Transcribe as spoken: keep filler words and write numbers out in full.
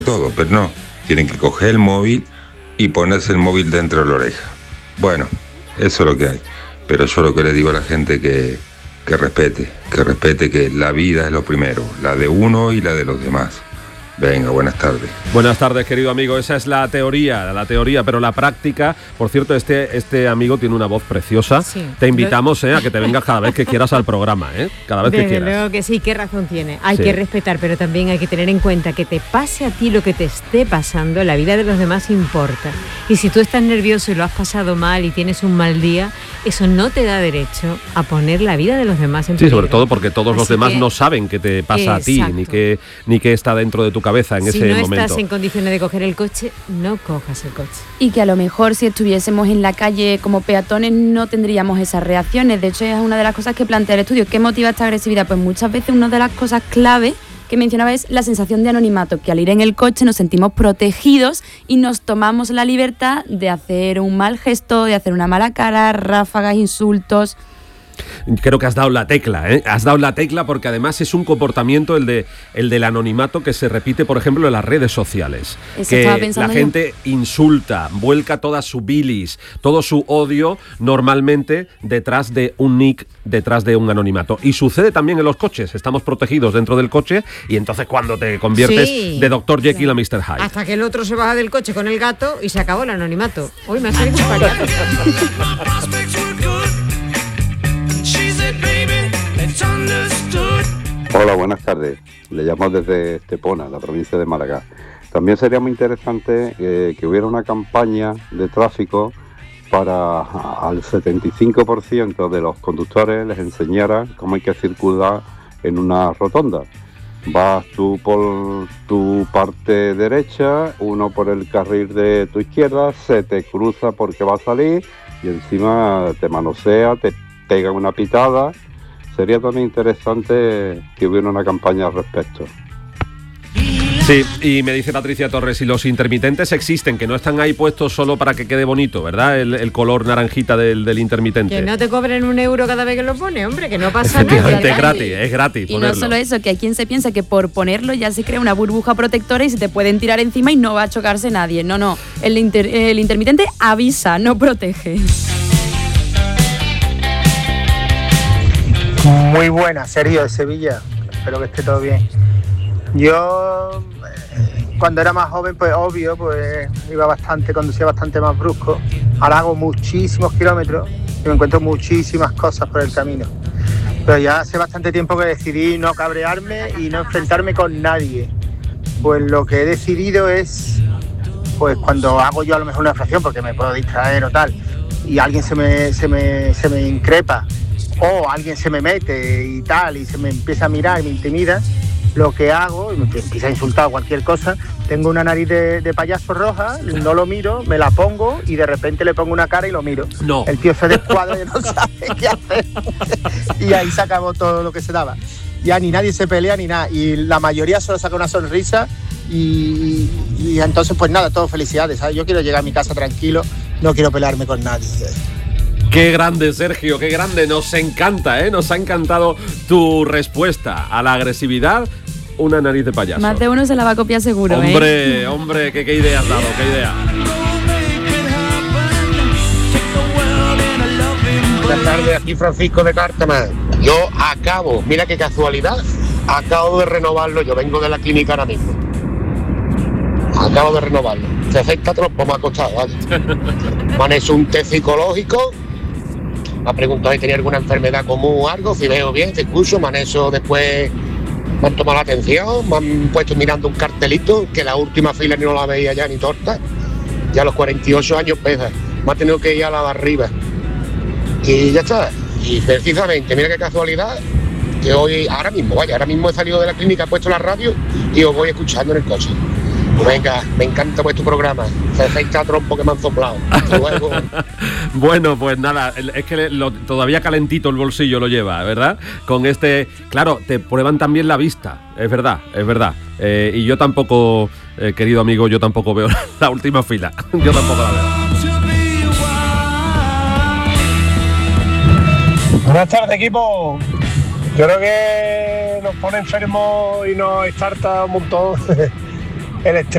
todo, pero no, tienen que coger el móvil y ponerse el móvil dentro de la oreja. Bueno, eso es lo que hay, pero yo lo que le digo a la gente que, que respete, que respete que la vida es lo primero, la de uno y la de los demás. Venga, buenas tardes. Buenas tardes, querido amigo. Esa es la teoría, la teoría, pero la práctica... Por cierto, este, este amigo tiene una voz preciosa. Sí. Te invitamos eh, a que te vengas cada vez que quieras al programa, ¿eh? Cada vez Desde que quieras. Desde luego que sí, qué razón tiene. Hay sí. que respetar, pero también hay que tener en cuenta que te pase a ti lo que te esté pasando, la vida de los demás importa. Y si tú estás nervioso y lo has pasado mal y tienes un mal día, eso no te da derecho a poner la vida de los demás en peligro. Sí, sobre todo porque todos Así los demás que, no saben qué te pasa exacto. a ti, ni qué ni qué está dentro de tu cabeza en si ese no momento. Si no estás en condiciones de coger el coche, no cojas el coche. Y que a lo mejor si estuviésemos en la calle como peatones no tendríamos esas reacciones. De hecho, es una de las cosas que plantea el estudio. ¿Qué motiva esta agresividad? Pues muchas veces una de las cosas clave que mencionaba es la sensación de anonimato, que al ir en el coche nos sentimos protegidos y nos tomamos la libertad de hacer un mal gesto, de hacer una mala cara, ráfagas, insultos. Creo que has dado la tecla, ¿eh? Has dado la tecla porque además es un comportamiento el de el del anonimato que se repite, por ejemplo, en las redes sociales. Eso que estaba pensando la yo. gente insulta, vuelca toda su bilis, todo su odio normalmente detrás de un nick, detrás de un anonimato. Y sucede también en los coches. Estamos protegidos dentro del coche y entonces cuando te conviertes sí, de doctor Jekyll claro. a mister Hyde. Hasta que el otro se baja del coche con el gato y se acabó el anonimato. Uy, me ha salido un payaso. Hola, buenas tardes. Le llamo desde Estepona, la provincia de Málaga. También sería muy interesante eh, que hubiera una campaña de tráfico para al setenta y cinco por ciento de los conductores les enseñara cómo hay que circular en una rotonda. Vas tú por tu parte derecha, uno por el carril de tu izquierda, se te cruza porque va a salir y encima te manosea, te pega una pitada. Sería también interesante que hubiera una campaña al respecto. Sí, y me dice Patricia Torres, y los intermitentes existen, que no están ahí puestos solo para que quede bonito, ¿verdad? El, el color naranjita del, del intermitente. Que no te cobren un euro cada vez que lo pone, hombre, que no pasa nada. Efectivamente, es gratis, es gratis y ponerlo. no solo eso, que hay quien se piensa que por ponerlo ya se crea una burbuja protectora y se te pueden tirar encima y no va a chocarse nadie. No, no, el, inter, el intermitente avisa, no protege. Muy buena, Sergio de Sevilla. Espero que esté todo bien. Yo, cuando era más joven, pues obvio, pues iba bastante, conducía bastante más brusco. Ahora hago muchísimos kilómetros y me encuentro muchísimas cosas por el camino. Pero ya hace bastante tiempo que decidí no cabrearme y no enfrentarme con nadie. Pues lo que he decidido es, pues cuando hago yo a lo mejor una fracción, porque me puedo distraer o tal, y alguien se me, se me, se me increpa, o alguien se me mete y tal, y se me empieza a mirar y me intimida, lo que hago, y me empieza a insultar o cualquier cosa, tengo una nariz de, de payaso roja, no lo miro, me la pongo y de repente le pongo una cara y lo miro. No. El tío se descuadra y no sabe qué hacer. Y ahí se acabó todo lo que se daba. Ya ni nadie se pelea ni nada. Y la mayoría solo saca una sonrisa y, y entonces pues nada, todo felicidades, ¿sabes? Yo quiero llegar a mi casa tranquilo, no quiero pelearme con nadie. Qué grande, Sergio, qué grande. Nos encanta, ¿eh? Nos ha encantado tu respuesta a la agresividad. Una nariz de payaso. Más de uno se la va a copiar seguro, Hombre, ¿eh? hombre, qué, qué idea has dado, qué idea. Buenas tardes, aquí Francisco de Cártama. Yo acabo, mira qué casualidad, acabo de renovarlo, yo vengo de la clínica ahora mismo. Acabo de renovarlo. sesenta trompos me ha costado, ¿vale? Me han hecho un test psicológico, me ha preguntado si tenía alguna enfermedad común o algo, si veo bien, te escucho, me han hecho después, me han tomado la atención, me han puesto mirando un cartelito, que la última fila ni no la veía ya ni torta, ya a los cuarenta y ocho años pesa, me ha tenido que ir a la barriga. Y ya está, y precisamente, mira qué casualidad, que hoy, ahora mismo, vaya, ahora mismo he salido de la clínica, he puesto la radio y os voy escuchando en el coche. Venga, me encanta vuestro programa. sesenta trompo que me han soplado. Hasta luego. Bueno, pues nada, es que lo, todavía calentito el bolsillo lo lleva, ¿verdad? Con este, claro, te prueban también la vista, es verdad, es verdad. Eh, y yo tampoco, eh, querido amigo, yo tampoco veo la última fila. Yo tampoco la veo. Buenas tardes, equipo. Yo creo que nos pone enfermos y nos estarta un montón el estrés